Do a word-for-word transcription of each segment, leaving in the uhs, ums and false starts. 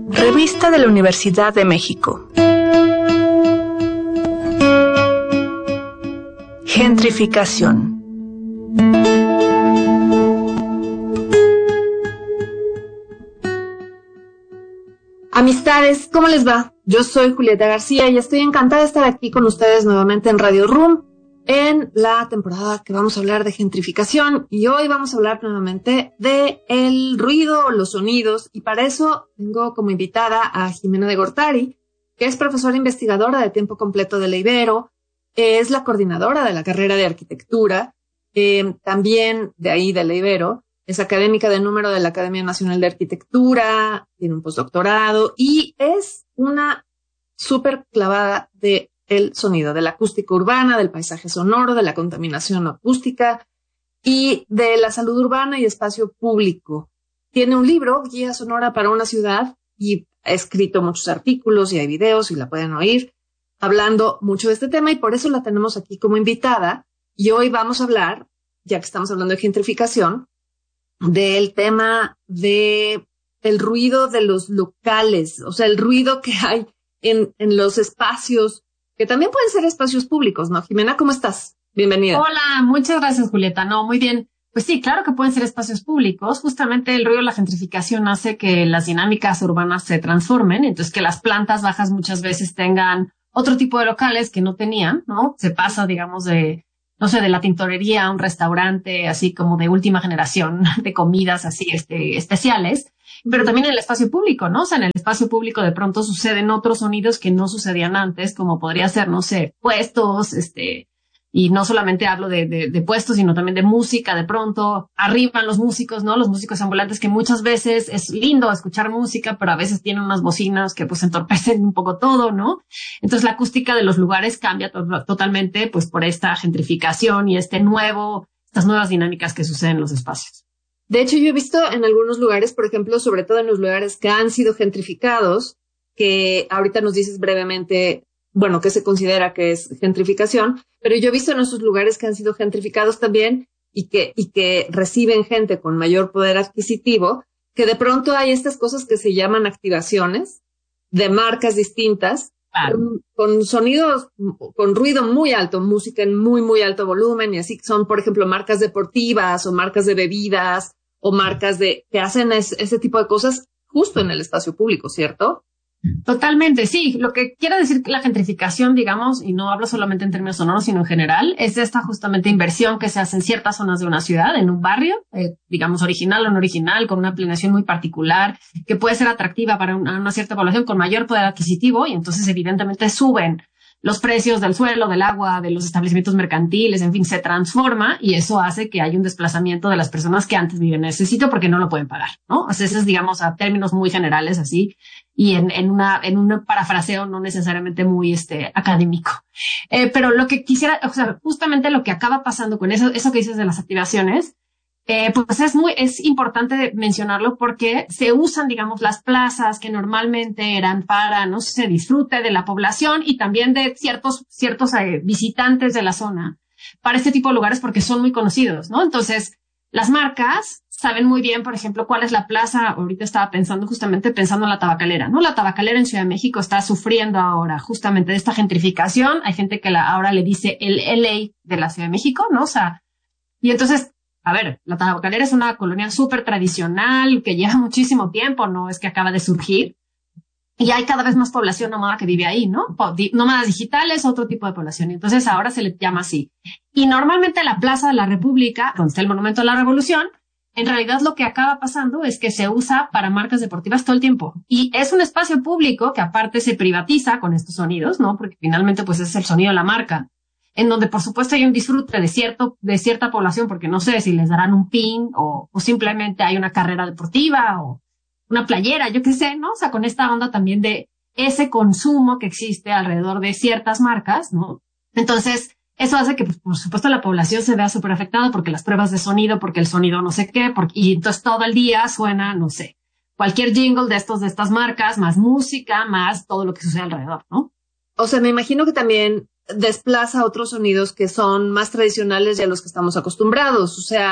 Revista de la Universidad de México. Gentrificación. Amistades, ¿cómo les va? Yo soy Julieta García y estoy encantada de estar aquí con ustedes nuevamente en Radio Room en la temporada que vamos a hablar de gentrificación, y hoy vamos a hablar nuevamente de el ruido, los sonidos, y para eso tengo como invitada a Jimena de Gortari, que es profesora investigadora de tiempo completo de la Ibero, es la coordinadora de la carrera de arquitectura, eh, también de ahí de la Ibero, es académica de número de la Academia Nacional de Arquitectura, tiene un postdoctorado y es una súper clavada de el sonido, de la acústica urbana, del paisaje sonoro, de la contaminación acústica y de la salud urbana y espacio público. Tiene un libro, Guía Sonora para una Ciudad, y ha escrito muchos artículos y hay videos y la pueden oír hablando mucho de este tema, y por eso la tenemos aquí como invitada. Y hoy vamos a hablar, ya que estamos hablando de gentrificación, del tema de el ruido de los locales, o sea, el ruido que hay en, en los espacios, que también pueden ser espacios públicos, ¿no? Jimena, ¿cómo estás? Bienvenida. Hola, muchas gracias, Julieta. No, muy bien. Pues sí, claro que pueden ser espacios públicos. Justamente el ruido de la gentrificación hace que las dinámicas urbanas se transformen, entonces que las plantas bajas muchas veces tengan otro tipo de locales que no tenían, ¿no? Se pasa, digamos, de, no sé, de la tintorería a un restaurante así como de última generación de comidas así este, especiales, pero también en el espacio público, ¿no? O sea, en el espacio público de pronto suceden otros sonidos que no sucedían antes, como podría ser, no sé, puestos, este, y no solamente hablo de, de, de puestos, sino también de música. De pronto arriban los músicos, ¿no? Los músicos ambulantes, que muchas veces es lindo escuchar música, pero a veces tienen unas bocinas que pues entorpecen un poco todo, ¿no? Entonces la acústica de los lugares cambia to- totalmente pues por esta gentrificación y este nuevo, estas nuevas dinámicas que suceden en los espacios. De hecho, yo he visto en algunos lugares, por ejemplo, sobre todo en los lugares que han sido gentrificados, que ahorita nos dices brevemente, bueno, qué se considera que es gentrificación, pero yo he visto en esos lugares que han sido gentrificados también y que, y que reciben gente con mayor poder adquisitivo, que de pronto hay estas cosas que se llaman activaciones de marcas distintas, Claro. con, con sonidos, con ruido muy alto, música en muy, muy alto volumen, y así son, por ejemplo, marcas deportivas o marcas de bebidas o marcas de que hacen es, ese tipo de cosas justo en el espacio público, ¿cierto? Totalmente, sí. Lo que quiere decir que la gentrificación, digamos, y no hablo solamente en términos sonoros, sino en general, es esta justamente inversión que se hace en ciertas zonas de una ciudad, en un barrio, eh, digamos, original o no original, con una planeación muy particular, que puede ser atractiva para una, una cierta población con mayor poder adquisitivo, y entonces evidentemente suben los precios del suelo, del agua, de los establecimientos mercantiles, en fin, se transforma, y eso hace que haya un desplazamiento de las personas que antes viven en ese sitio porque no lo pueden pagar, ¿no? O sea, eso es, digamos, a términos muy generales así, y en, en una, en un parafraseo no necesariamente muy, este, académico. Eh, pero lo que quisiera, o sea, justamente lo que acaba pasando con eso, eso que dices de las activaciones, Eh, pues es muy, es importante mencionarlo porque se usan, digamos, las plazas que normalmente eran para, no sé, disfrute de la población y también de ciertos, ciertos eh, visitantes de la zona para este tipo de lugares porque son muy conocidos, ¿no? Entonces, las marcas saben muy bien, por ejemplo, cuál es la plaza. Ahorita estaba pensando, justamente pensando en la Tabacalera, ¿no? La Tabacalera en Ciudad de México está sufriendo ahora justamente de esta gentrificación. Hay gente que la, ahora le dice el L A de la Ciudad de México, ¿no? O sea, y entonces, a ver, la Tabacalera es una colonia súper tradicional que lleva muchísimo tiempo, no es que acaba de surgir. Y hay cada vez más población nómada que vive ahí, ¿no? Nómadas digitales, otro tipo de población. Y entonces ahora se le llama así. Y normalmente la Plaza de la República, donde está el Monumento a la Revolución, en realidad lo que acaba pasando es que se usa para marcas deportivas todo el tiempo. Y es un espacio público que aparte se privatiza con estos sonidos, ¿no? Porque finalmente pues es el sonido de la marca, en donde por supuesto hay un disfrute de cierto, de cierta población, porque no sé si les darán un pin o, o simplemente hay una carrera deportiva o una playera, yo qué sé, ¿no? O sea, con esta onda también de ese consumo que existe alrededor de ciertas marcas, ¿no? Entonces, eso hace que, pues, por supuesto, la población se vea súper afectada porque las pruebas de sonido, porque el sonido no sé qué, porque, y entonces todo el día suena, no sé, cualquier jingle de estos, de estas marcas, más música, más todo lo que sucede alrededor, ¿no? O sea, me imagino que también desplaza otros sonidos que son más tradicionales y a los que estamos acostumbrados. O sea,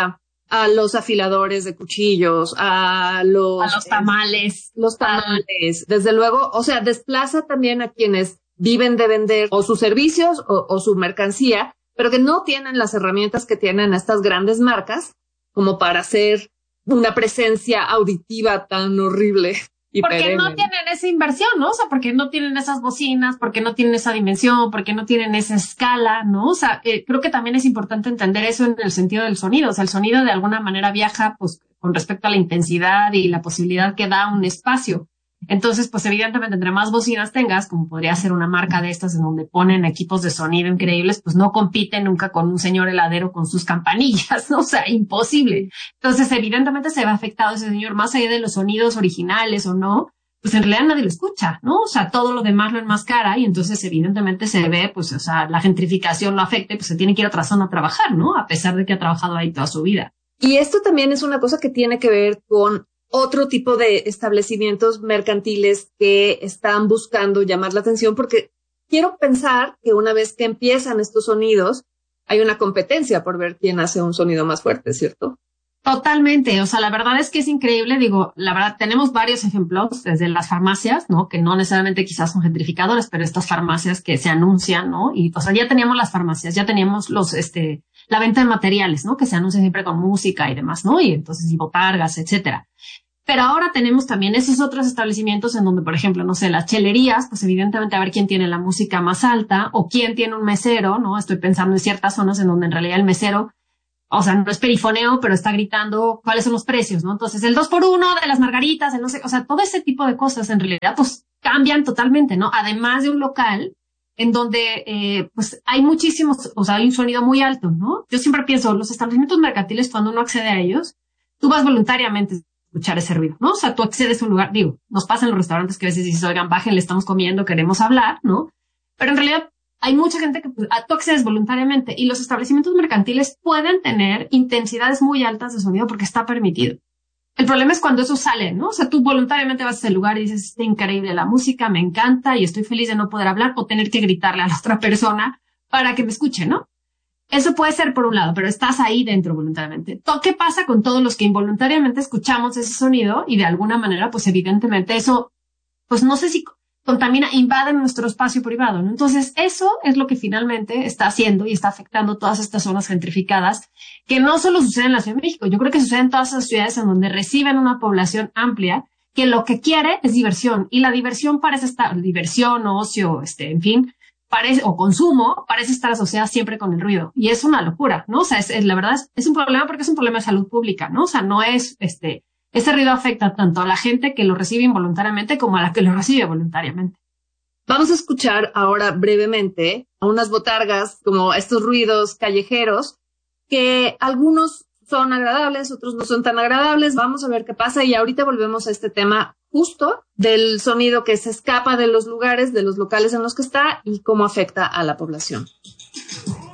a los afiladores de cuchillos, a los... A los tamales. Eh, los tamales, desde luego, o sea, desplaza también a quienes viven de vender o sus servicios o, o su mercancía, pero que no tienen las herramientas que tienen estas grandes marcas como para hacer una presencia auditiva tan horrible. Y porque perenne. No tienen esa inversión, ¿no? O sea, porque no tienen esas bocinas, porque no tienen esa dimensión, porque no tienen esa escala, ¿no? O sea, eh, creo que también es importante entender eso en el sentido del sonido. O sea, el sonido de alguna manera viaja, pues, con respecto a la intensidad y la posibilidad que da un espacio. Entonces, pues, evidentemente, entre más bocinas tengas, como podría ser una marca de estas en donde ponen equipos de sonido increíbles, pues no compite nunca con un señor heladero con sus campanillas, ¿no? O sea, imposible. Entonces, evidentemente se ve afectado ese señor, más allá de los sonidos originales o no, pues en realidad nadie lo escucha, ¿no? O sea, todo lo demás lo enmascara y entonces evidentemente se ve, pues, o sea, la gentrificación lo afecta y pues se tiene que ir a otra zona a trabajar, ¿no? A pesar de que ha trabajado ahí toda su vida. Y esto también es una cosa que tiene que ver con otro tipo de establecimientos mercantiles que están buscando llamar la atención, porque quiero pensar que una vez que empiezan estos sonidos, hay una competencia por ver quién hace un sonido más fuerte, ¿cierto? Totalmente. O sea, la verdad es que es increíble. Digo, la verdad, tenemos varios ejemplos desde las farmacias, ¿no? Que no necesariamente quizás son gentrificadoras, pero estas farmacias que se anuncian, ¿no? Y, o sea, ya teníamos las farmacias, ya teníamos los, este, la venta de materiales, ¿no? Que se anuncian siempre con música y demás, ¿no? Y entonces, y botargas, etcétera. Pero ahora tenemos también esos otros establecimientos en donde, por ejemplo, no sé, las chelerías, pues evidentemente a ver quién tiene la música más alta o quién tiene un mesero, ¿no? Estoy pensando en ciertas zonas en donde en realidad el mesero, o sea, no es perifoneo, pero está gritando cuáles son los precios, ¿no? Entonces, el dos por uno de las margaritas, el no sé, o sea, todo ese tipo de cosas en realidad, pues cambian totalmente, ¿no? Además de un local en donde, eh, pues hay muchísimos, o sea, hay un sonido muy alto, ¿no? Yo siempre pienso, los establecimientos mercantiles, cuando uno accede a ellos, tú vas voluntariamente escuchar ese ruido, ¿no? O sea, tú accedes a un lugar, digo, nos pasa en los restaurantes que a veces dices, oigan, bajen, le estamos comiendo, queremos hablar, ¿no? Pero en realidad hay mucha gente que pues, tú accedes voluntariamente y los establecimientos mercantiles pueden tener intensidades muy altas de sonido porque está permitido. El problema es cuando eso sale, ¿no? O sea, tú voluntariamente vas a ese lugar y dices, está increíble la música, me encanta y estoy feliz de no poder hablar o tener que gritarle a la otra persona para que me escuche, ¿no? Eso puede ser por un lado, pero estás ahí dentro voluntariamente. ¿Qué pasa con todos los que involuntariamente escuchamos ese sonido y de alguna manera, pues evidentemente eso, pues no sé si contamina, invade nuestro espacio privado, ¿no? Entonces eso es lo que finalmente está haciendo y está afectando todas estas zonas gentrificadas, que no solo sucede en la Ciudad de México, yo creo que sucede en todas esas ciudades en donde reciben una población amplia que lo que quiere es diversión y la diversión parece estar, diversión, ocio, este, en fin, parece, o consumo, parece estar asociada siempre con el ruido. Y es una locura, ¿no? O sea, es, es la verdad es, es un problema porque es un problema de salud pública, ¿no? O sea, no es, este, ese ruido afecta tanto a la gente que lo recibe involuntariamente como a la que lo recibe voluntariamente. Vamos a escuchar ahora brevemente a unas botargas, como estos ruidos callejeros, que algunos son agradables, otros no son tan agradables. Vamos a ver qué pasa y ahorita volvemos a este tema justo del sonido que se escapa de los lugares, de los locales en los que está y cómo afecta a la población.